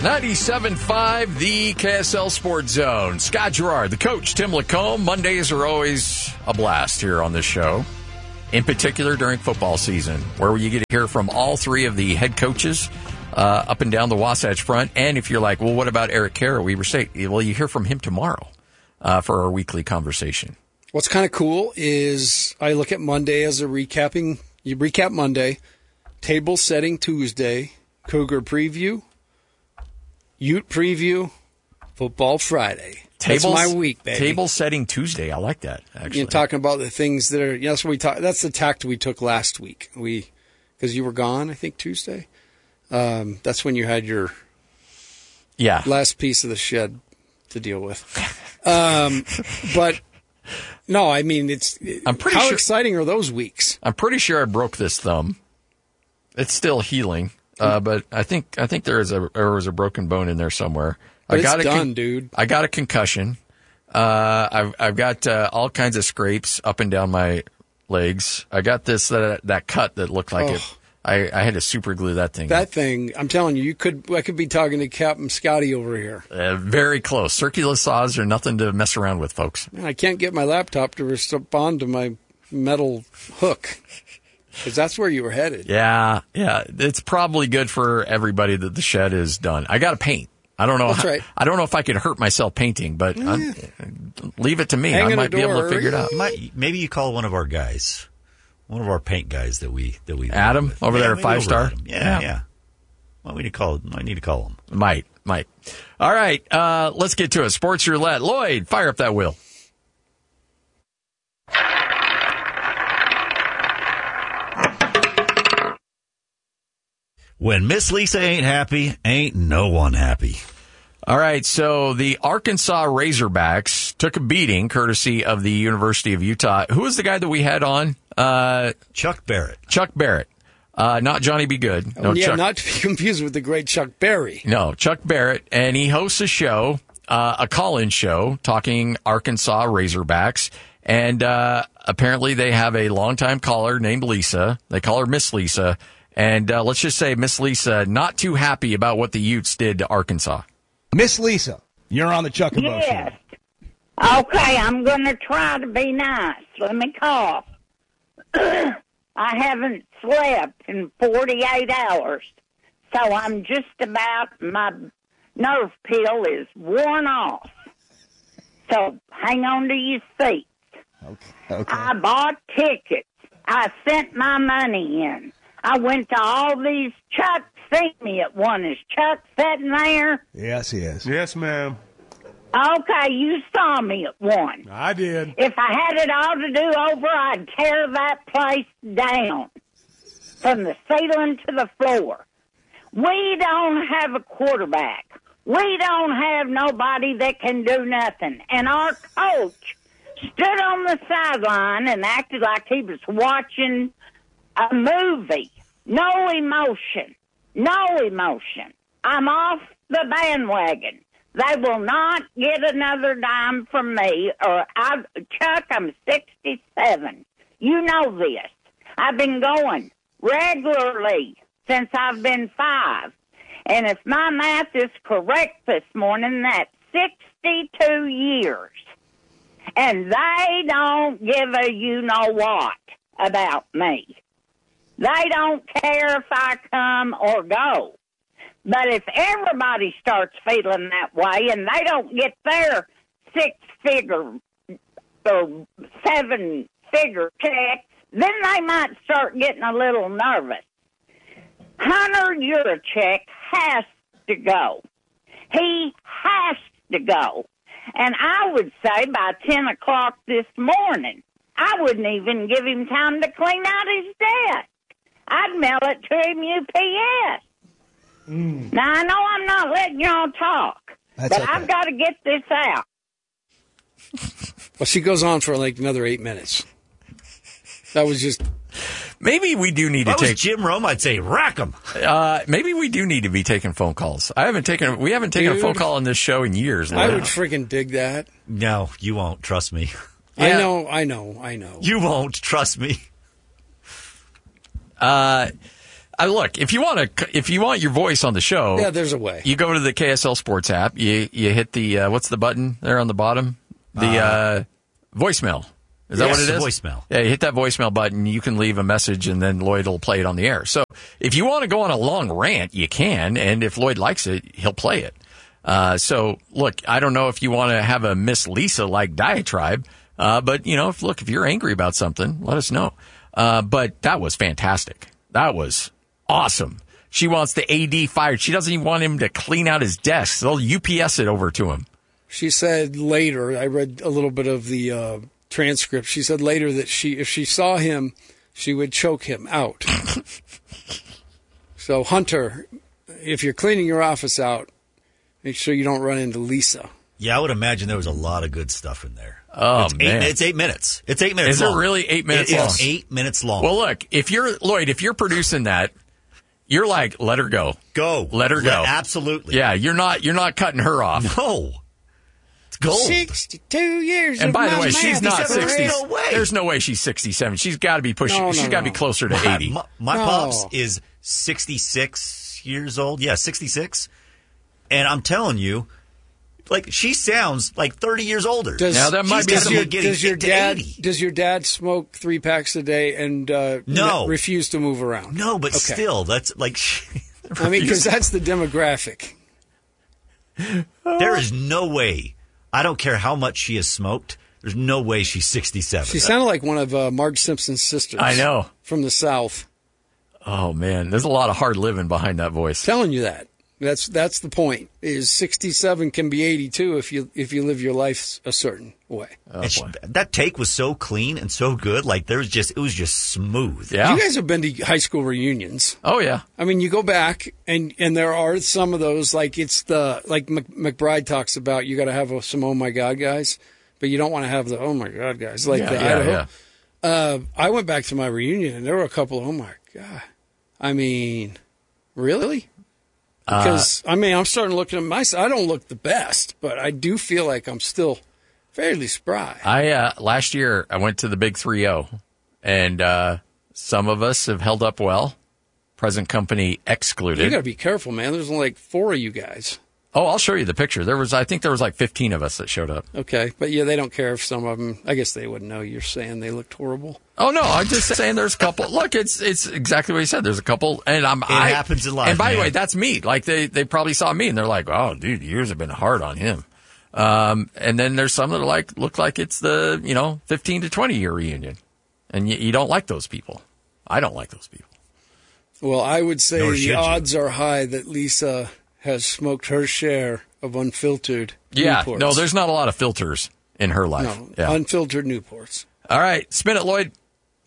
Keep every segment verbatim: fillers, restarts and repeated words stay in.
ninety-seven point five, the K S L Sports Zone. Scott Gerard, the coach, Tim Lacombe. Mondays are always a blast here on this show, in particular during football season, where you get to hear from all three of the head coaches uh, up and down the Wasatch Front. And if you're like, well, what about Eric Carr, Weber State? Well, you hear from him tomorrow uh, for our weekly conversation. What's kind of cool is I look at Monday as a recapping. You recap Monday, table setting Tuesday, Cougar preview, Ute preview, football Friday. That's Tables, my week, baby. Table setting Tuesday. I like that, actually. You're talking about the things that are, you know, that's what we talk, that's the tact we took last week. We, because you were gone, I think, Tuesday. Um, that's when you had your yeah. last piece of the shed to deal with. Um, but, no, I mean, it's, I'm pretty how sure, exciting are those weeks? I'm pretty sure I broke this thumb. It's still healing. Uh, but I think I think there is a there was a broken bone in there somewhere. But I got it's a done, con- dude. I got a concussion. Uh, I've I've got uh, all kinds of scrapes up and down my legs. I got this uh, that cut that looked like oh. it. I, I had to super glue that thing. That thing, I'm telling you, you could I could be talking to Captain Scotty over here. Uh, very close. Circular saws are nothing to mess around with, folks. Man, I can't get my laptop to respond to my metal hook. Because that's where you were headed. Yeah, yeah. It's probably good for everybody that the shed is done. I got to paint. I don't know. That's how, right. I don't know if I could hurt myself painting, but Yeah. I'm, leave it to me. Hang I on might the be able to door. figure it out. Might, maybe you call one of our guys, one of our paint guys that we that we Adam with. over yeah, there at maybe Five over Star. Adam. Yeah, Yeah. yeah. Well, we need to call. I need to call him. Might, might. All right, uh, let's get to it. Sports Roulette. Lloyd, fire up that wheel. When Miss Lisa ain't happy, ain't no one happy. All right, so the Arkansas Razorbacks took a beating courtesy of the University of Utah. Who was the guy that we had on? Uh, Chuck Barrett. Chuck Barrett. Uh, not Johnny B. Good. No, Oh, yeah, Chuck. not to be confused with the great Chuck Berry. No, Chuck Barrett, and he hosts a show, uh, a call-in show, talking Arkansas Razorbacks, and uh, apparently they have a longtime caller named Lisa. They call her Miss Lisa, and uh, let's just say Miss Lisa not too happy about what the Utes did to Arkansas. Miss Lisa, you're on the Chuck and Bo Yes. show. Okay, I'm going to try to be nice. Let me cough. I haven't slept in forty-eight hours, so I'm just about, my nerve pill is worn off. So hang on to your seats. Okay. okay. I bought tickets. I sent my money in. I went to all these. Chuck seen me at one. Is Chuck sitting there? Yes, he is. Yes, ma'am. Okay, you saw me at one. I did. If I had it all to do over, I'd tear that place down from the ceiling to the floor. We don't have a quarterback. We don't have nobody that can do nothing. And our coach stood on the sideline and acted like he was watching a movie. No emotion. No emotion. I'm off the bandwagon. They will not get another dime from me. Or I, Chuck, I'm sixty-seven. You know this. I've been going regularly since I've been five. And if my math is correct this morning, that's sixty-two years. And they don't give a you-know-what about me. They don't care if I come or go. But if everybody starts feeling that way and they don't get their six-figure or seven-figure check, then they might start getting a little nervous. Hunter Yurachek has to go. He has to go. And I would say by ten o'clock this morning, I wouldn't even give him time to clean out his desk. I'd mail it to him U P S. Mm. Now, I know I'm not letting y'all talk, That's but okay. I've got to get this out. Well, she goes on for like another eight minutes. That was just... Maybe we do need if to I take was Jim Rome. I'd say rack 'em. Uh, maybe we do need to be taking phone calls. I haven't taken. We haven't taken Dude, a phone call on this show in years. I now. would freaking dig that. No, you won't. Trust me. I Yeah. know. I know. I know. You won't. Trust me. Uh, I look, if you want to, if you want your voice on the show, Yeah, there's a way. you go to the K S L Sports app. You you hit the uh, what's the button there on the bottom? The uh, uh, voicemail. Is that yes, what it is? Voicemail. Yeah, you hit that voicemail button. You can leave a message, and then Lloyd will play it on the air. So if you want to go on a long rant, you can, and if Lloyd likes it, he'll play it. Uh, so look, I don't know if you want to have a Miss Lisa like diatribe, uh, but you know, if look, if you're angry about something, let us know. Uh, but that was fantastic. That was awesome. She wants the A D fired. She doesn't even want him to clean out his desk. They'll U P S it over to him. She said later, I read a little bit of the uh, transcript. She said later that she, if she saw him, she would choke him out. So, Hunter, if you're cleaning your office out, make sure you don't run into Lisa. Yeah, I would imagine there was a lot of good stuff in there. Oh, it's man. Eight, it's eight minutes. It's eight minutes Is long. it really eight minutes it long? It's eight minutes long. Well, look, if you're, Lloyd, if you're producing that, you're like, let her go. Go. Let her go. Absolutely. Yeah, you're not, you're not cutting her off. No. It's gold. sixty-two years And of by the my way, she's math. not sixty. No way. There's no way she's sixty-seven. She's got to be pushing. No, no, she's got to no. be closer to My, eighty. my, my No. pops is sixty-six years old. Yeah, sixty-six. And I'm telling you, like, she sounds like thirty years older. Does, Now, that might She's be got some- to your, be getting does your to dad eighty. does your dad smoke three packs a day and uh, No. n- refuse to move around? No, but Okay. still, that's like, she, I mean, because that's the demographic. there is no way. I don't care how much she has smoked. There's no way she's sixty-seven. She sounded like one of uh, Marge Simpson's sisters. I know. From the South. Oh man, there's a lot of hard living behind that voice. Telling you that. That's that's the point. Is sixty-seven can be eighty-two if you if you live your life a certain way. Oh, And she, boy. that take was so clean and so good. Like, there was just, it was just smooth. Yeah. You guys have been to high school reunions. Oh yeah. I mean, you go back and and there are some of those, like it's the like Mc, McBride talks about. You got to have a, some oh my god guys, but you don't want to have the oh my god guys like Yeah, the yeah, Idaho. yeah. Uh, I went back to my reunion and there were a couple. Oh my god! I mean, really? Because I mean, I'm starting to look at myself. I don't look the best, but I do feel like I'm still fairly spry. I uh, last year I went to the Big Three O, and uh, some of us have held up well. Present company excluded. You got to be careful, man. There's only like four of you guys. Oh, I'll show you the picture. There was, I think, there was like fifteen of us that showed up. Okay, but yeah, they don't care if some of them. I guess they wouldn't know. You're saying they looked horrible. Oh no, I'm just saying there's a couple. Look, it's it's exactly what you said. There's a couple, and I'm. It I, happens in life. And by the man. way, that's me. Like they they probably saw me and they're like, oh, dude, years have been hard on him. Um, and then there's some that are like look like it's the you know fifteen to twenty year reunion, and you, you don't like those people. I don't like those people. Well, I would say Nor the should you. odds are high that Lisa has smoked her share of unfiltered Yeah, Newports. no, there's not a lot of filters in her life. no yeah. unfiltered Newports. All right, spin it, Lloyd.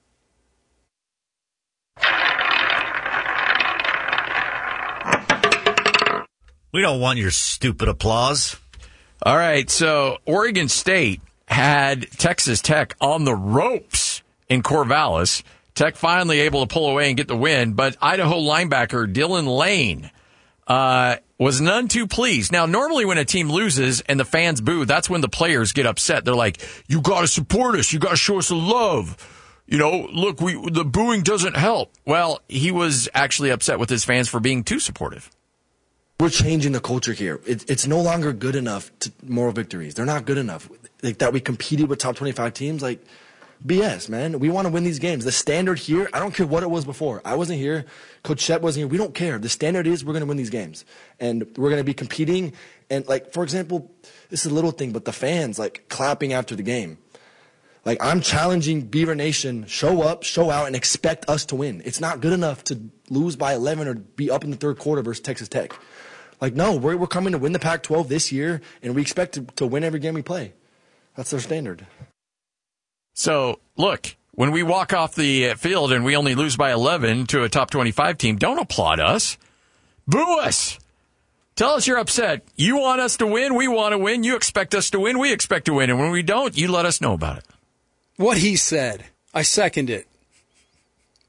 We don't want your stupid applause. All right, so Oregon State had Texas Tech on the ropes in Corvallis. Tech finally able to pull away and get the win, but Idaho linebacker Dylan Lane uh, was none too pleased. Now, normally when a team loses and the fans boo, that's when the players get upset. They're like, you got to support us. You got to show us the love. You know, look, we the booing doesn't help. Well, he was actually upset with his fans for being too supportive. We're changing the culture here. It, it's no longer good enough to moral victories. They're not good enough. Like that we competed with top twenty-five teams, like B S, man. We want to win these games. The standard here, I don't care what it was before. I wasn't here. Coach Shep wasn't here. We don't care. The standard is we're going to win these games. And we're going to be competing. And, like, for example, this is a little thing, but the fans, like, clapping after the game. Like, I'm challenging Beaver Nation, show up, show out, and expect us to win. It's not good enough to lose by eleven or be up in the third quarter versus Texas Tech. Like, no, we're, we're coming to win the Pac twelve this year, and we expect to, to win every game we play. That's their standard. So, look, when we walk off the field and we only lose by eleven to a top twenty-five team, don't applaud us. Boo us. Tell us you're upset. You want us to win. We want to win. You expect us to win. We expect to win. And when we don't, you let us know about it. What he said, I second it.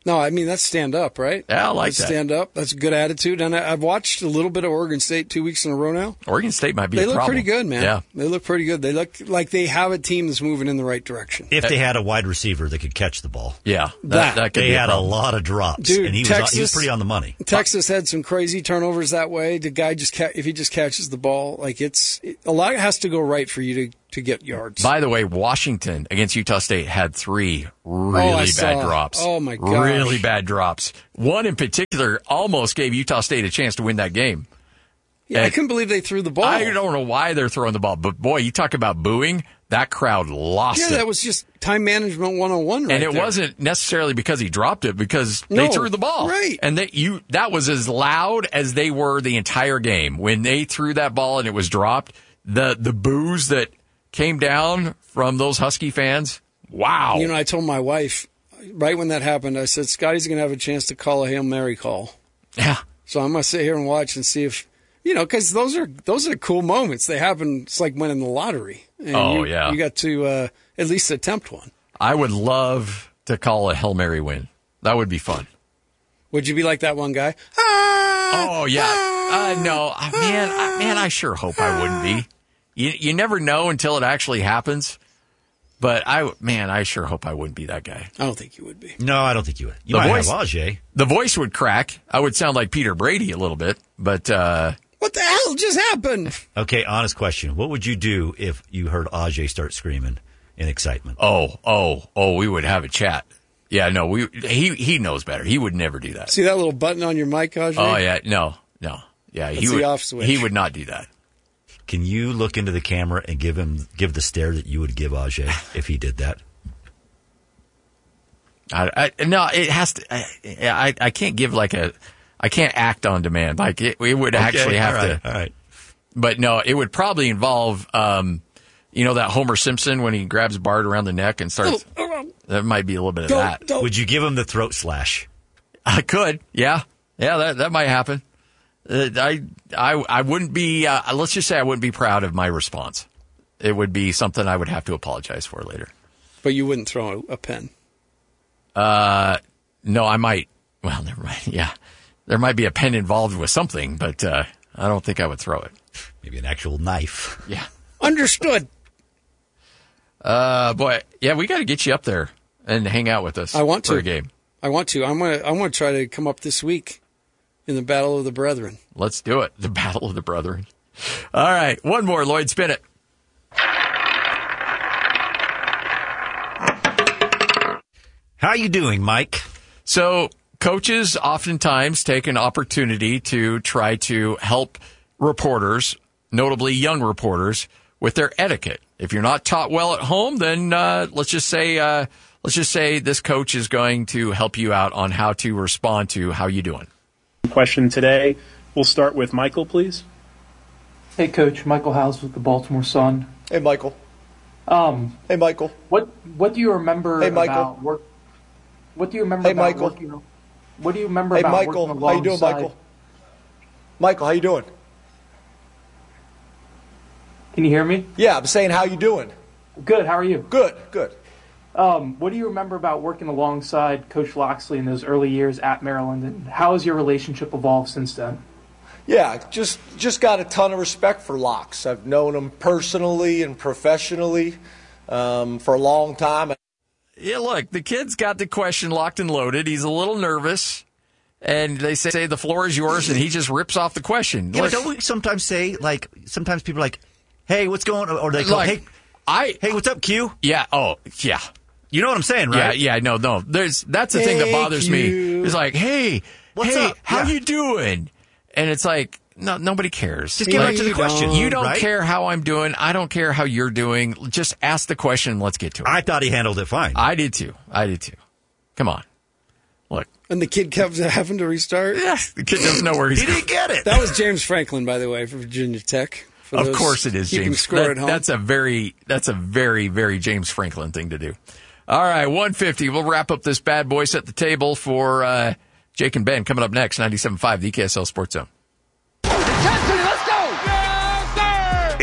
No, I mean, that's stand up, right? Yeah, I like that's that. Stand up. That's a good attitude. And I, I've watched a little bit of Oregon State two weeks in a row now. Oregon State might be They a look problem. pretty good, man. Yeah. They look pretty good. They look like they have a team that's moving in the right direction. If they had a wide receiver that could catch the ball. Yeah. That- That, that could They be a had a problem. lot of drops, Dude, and he was Texas- he was pretty on the money. Texas had some crazy turnovers that way. The guy just ca- if he just catches the ball, like it's it, a lot has to go right for you to, to get yards. By the way, Washington against Utah State had three really Oh, I bad saw. drops. Oh, my gosh. Really bad drops. One in particular almost gave Utah State a chance to win that game. yeah, I and- couldn't believe they threw the ball. I don't know why they're throwing the ball, but boy, you talk about booing. That crowd lost Yeah, it. that was just time management one oh one right and it there. wasn't necessarily because he dropped it, because they No, threw the ball. right. And they, you, that was as loud as they were the entire game. When they threw that ball and it was dropped, the, the boos that came down from those Husky fans, wow. You know, I told my wife right when that happened, I said, Scotty's going to have a chance to call a Hail Mary call. Yeah. So I'm going to sit here and watch and see if, you know, because those are those are cool moments. They happen. It's like winning the lottery. And Oh, you, yeah. You got to uh, at least attempt one. I would love to call a Hail Mary win. That would be fun. Would you be like that one guy? Ah, Oh, yeah. Uh, no, Uh, man, I, man, I sure hope I wouldn't be. You, you never know until it actually happens. But I, man, I sure hope I wouldn't be that guy. I don't think you would be. No, I don't think you would. You The might voice- have Ajay. The voice would crack. I would sound like Peter Brady a little bit, but uh, What the hell just happened? Okay, honest question. What would you do if you heard Ajay start screaming in excitement? oh, oh, oh, we would have a chat. Yeah, no, we he he knows better. He would never do that. See that little button on your mic, Ajay? Oh yeah, no, no, yeah, he That's would. the off switch. He would not do that. Can you look into the camera and give him give the stare that you would give Ajay if he did that? I, I no, it has to. I, I I can't give like a. I can't act on demand. Like it, it would actually have all right, to. All right. But no, it would probably involve, um, you know, that Homer Simpson when he grabs Bart around the neck and starts. That might be a little bit of Don't- that. don't- Would you give him the throat slash? I could, yeah, yeah, that that might happen. Uh, I I I wouldn't be. Uh, let's just say I wouldn't be proud of my response. It would be something I would have to apologize for later. But you wouldn't throw a, a pen. Uh, no, I might. Well, never mind. Yeah, there might be a pen involved with something, but uh, I don't think I would throw it. Maybe an actual knife. Yeah. Understood. Uh, boy, yeah, we got to get you up there and hang out with us. I want for to. a game. I want to. I'm gonna. I'm gonna try to come up this week in the Battle of the Brethren. Let's do it. The Battle of the Brethren. All right, one more. Lloyd, spin it. How you doing, Mike? So coaches oftentimes take an opportunity to try to help reporters, notably young reporters, with their etiquette. If you're not taught well at home, then uh, let's just say uh, let's just say this coach is going to help you out on how to respond to how you doing. Question today. We'll start with Michael, please. Hey, Coach. Michael Howes with the Baltimore Sun. Hey, Michael. Um, Hey, Michael. what what do you remember Hey, Michael. about work? What do you remember Hey, about Michael. working? What do you remember Hey, about Michael. working How you doing, alongside- Michael? Michael, how you doing? Can you hear me? Yeah, I'm saying how you doing. Good. How are you? Good, good. Um, what do you remember about working alongside Coach Loxley in those early years at Maryland, and how has your relationship evolved since then? Yeah, just just got a ton of respect for Locks. I've known him personally and professionally um, for a long time. Yeah, look, the kid's got the question locked and loaded. He's a little nervous, and they say, say the floor is yours, and he just rips off the question. Yeah, Look, but don't we sometimes say, like, sometimes people are like, hey, what's going on? Or they call, like, hey, I, hey, what's up, Q? yeah, oh, yeah. You know what I'm saying, right? Yeah, yeah, no, no. There's that's the thing that Thank bothers you. me. It's like, hey, What's hey, up? how Yeah. you doing? And it's like, no, nobody cares. Just get Like, right to the you question. don't. You don't right? care how I'm doing. I don't care how you're doing. Just ask the question and let's get to it. I thought he handled it fine. I did too. I did too. Come on. Look, And the kid kept having to restart. yeah, the kid doesn't know where he's he didn't get it. That was James Franklin, by the way, for Virginia Tech. For Of those course it is, keeping James. score That- at home. That's a very, that's a very, very James Franklin thing to do. All right, one fifty. We'll wrap up this bad boy. Set the table for uh, Jake and Ben coming up next. ninety-seven point five, the K S L Sports Zone.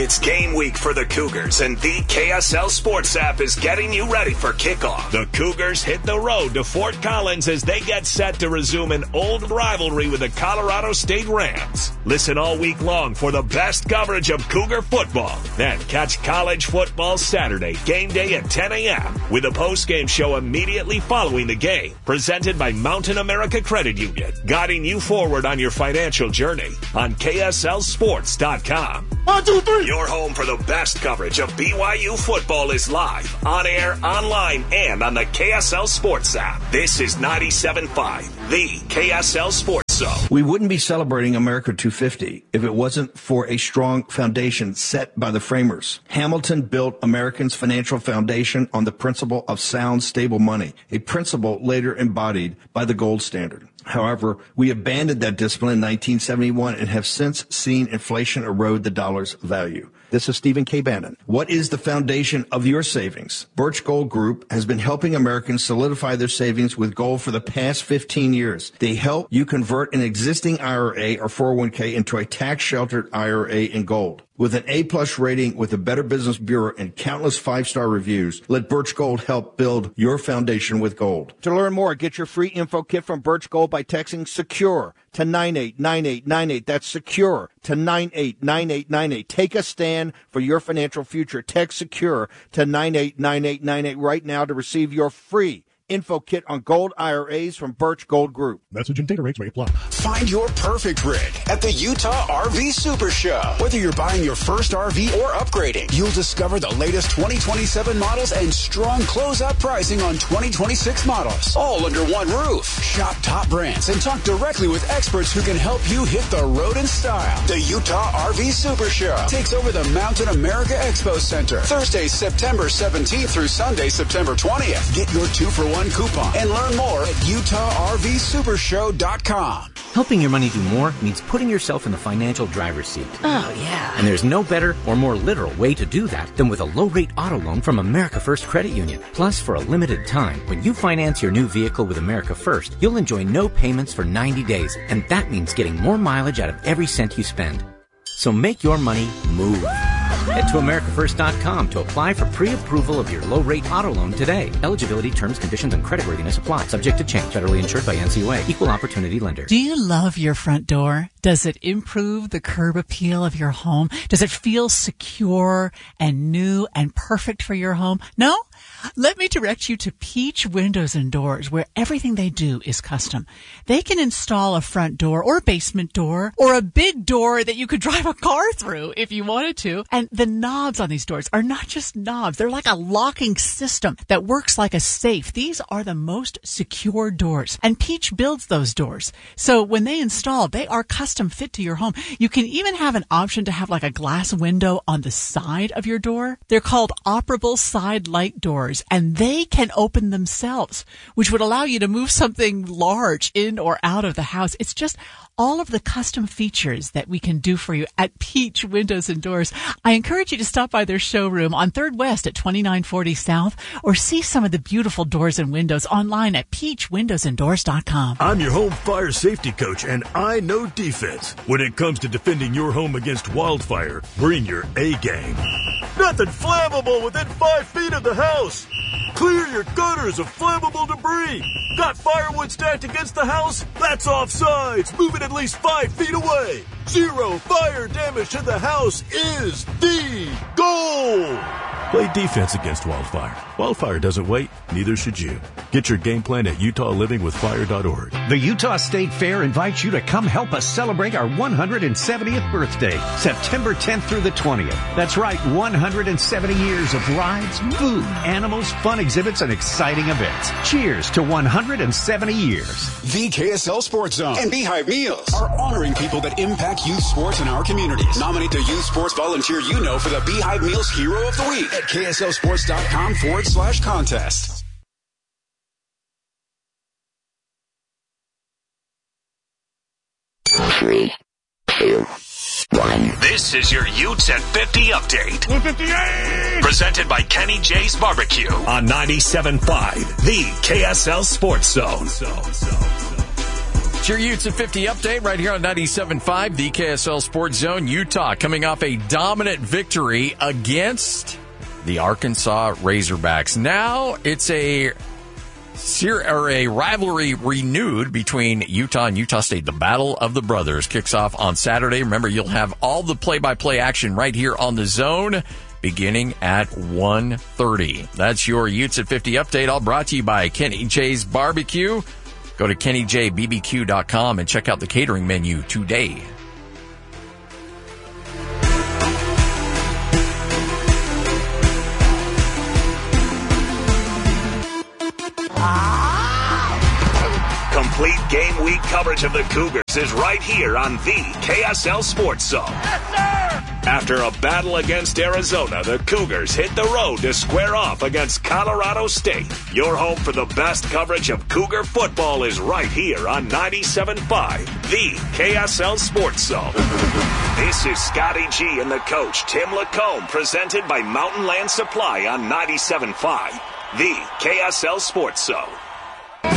It's game week for the Cougars, and the K S L Sports app is getting you ready for kickoff. The Cougars hit the road to Fort Collins as they get set to resume an old rivalry with the Colorado State Rams. Listen all week long for the best coverage of Cougar football. Then catch college football Saturday, game day at ten a.m. with a post-game show immediately following the game. Presented by Mountain America Credit Union, guiding you forward on your financial journey on K S L sports dot com. One, two, three. Your home for the best coverage of B Y U football is live, on air, online, and on the K S L Sports app. This is ninety-seven point five, the K S L Sports Zone. We wouldn't be celebrating America two fifty if it wasn't for a strong foundation set by the framers. Hamilton built Americans' financial foundation on the principle of sound, stable money, a principle later embodied by the gold standard. However, we abandoned that discipline in nineteen seventy-one and have since seen inflation erode the dollar's value. This is Stephen K. Bannon. What is the foundation of your savings? Birch Gold Group has been helping Americans solidify their savings with gold for the past fifteen years. They help you convert an existing I R A or four oh one k into a tax-sheltered I R A in gold. With an A-plus rating with the Better Business Bureau and countless five-star reviews, let Birch Gold help build your foundation with gold. To learn more, get your free info kit from Birch Gold by texting SECURE to nine eight nine eight nine eight. That's SECURE to nine eight nine eight nine eight. Take a stand for your financial future. Text SECURE to nine eight nine eight nine eight right now to receive your free info kit on gold I R As from Birch Gold Group. Message and data rates may apply. Find your perfect rig at the Utah R V Super Show. Whether you're buying your first R V or upgrading, you'll discover the latest twenty twenty-seven models and strong closeout pricing on twenty twenty-six models, all under one roof. Shop top brands and talk directly with experts who can help you hit the road in style. The Utah R V Super Show takes over the Mountain America Expo Center Thursday, September seventeenth through Sunday, September twentieth. Get your two for one coupon and learn more at utah r v super show dot com. Helping your money do more means putting yourself in the financial driver's seat. Oh, yeah. And there's no better or more literal way to do that than with a low-rate auto loan from America First Credit Union. Plus, for a limited time, when you finance your new vehicle with America First, you'll enjoy no payments for ninety days, and that means getting more mileage out of every cent you spend. So make your money move. Head to america first dot com to apply for pre-approval of your low-rate auto loan today. Eligibility, terms, conditions, and creditworthiness apply. Subject to change. Federally insured by N C U A. Equal opportunity lender. Do you love your front door? Does it improve the curb appeal of your home? Does it feel secure and new and perfect for your home? No? Let me direct you to Peach Windows and Doors, where everything they do is custom. They can install a front door or a basement door or a big door that you could drive a car through if you wanted to. And the knobs on these doors are not just knobs. They're like a locking system that works like a safe. These are the most secure doors. And Peach builds those doors. So when they install, they are custom fit to your home. You can even have an option to have like a glass window on the side of your door. They're called operable side light doors, and they can open themselves, which would allow you to move something large in or out of the house. It's just all of the custom features that we can do for you at Peach Windows and Doors. I encourage you to stop by their showroom on third West at twenty-nine forty South, or see some of the beautiful doors and windows online at peach windows and doors dot com. I'm your home fire safety coach, and I know defense. When it comes to defending your home against wildfire, bring your A game. Nothing flammable within five feet of the house. Clear your gutters of flammable debris. Got firewood stacked against the house? That's offsides. Move it at least five feet away. Zero fire damage to the house is the goal. Play defense against wildfire. Wildfire doesn't wait, neither should you. Get your game plan at utah living with fire dot org. The Utah State Fair invites you to come help us celebrate our one hundred seventieth birthday, September tenth through the twentieth. That's right, one hundred seventy years of rides, food, animals, fun exhibits, and exciting events. Cheers to one hundred seventy years. The K S L Sports Zone and Beehive Meals are honoring people that impact youth sports in our communities. Nominate the youth sports volunteer you know for the Beehive Meals Hero of the Week at K S L sports dot com forward slash contest. Three, two, one. This is your Utes at fifty update. fifty-eight! Presented by Kenny J's Barbecue on ninety-seven point five, the K S L Sports Zone. It's your Utes at fifty update right here on ninety-seven point five, the K S L Sports Zone. Utah coming off a dominant victory against the Arkansas Razorbacks. Now it's a or a rivalry renewed between Utah and Utah State. The Battle of the Brothers kicks off on Saturday. Remember, you'll have all the play-by-play action right here on the Zone beginning at one thirty. That's your Utes at fifty update, all brought to you by Kenny J's Barbecue. Go to kenny j b b q dot com and check out the catering menu today. Complete game week coverage of the Cougars is right here on the K S L Sports Zone. Yes, sir! After a battle against Arizona, the Cougars hit the road to square off against Colorado State. Your home for the best coverage of Cougar football is right here on ninety-seven point five, the K S L Sports Zone. This is Scotty G and the coach, Tim Lacombe, presented by Mountain Land Supply on ninety-seven point five, the K S L Sports Zone.